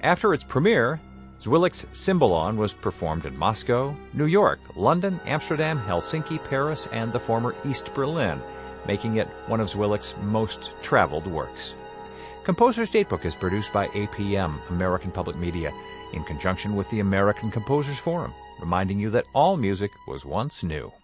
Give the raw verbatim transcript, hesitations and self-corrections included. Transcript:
After its premiere, Zwilic's Cymbalon was performed in Moscow, New York, London, Amsterdam, Helsinki, Paris, and the former East Berlin, making it one of Zwilic's most traveled works. Composer's Datebook is produced by A P M, American Public Media, in conjunction with the American Composers Forum, reminding you that all music was once new.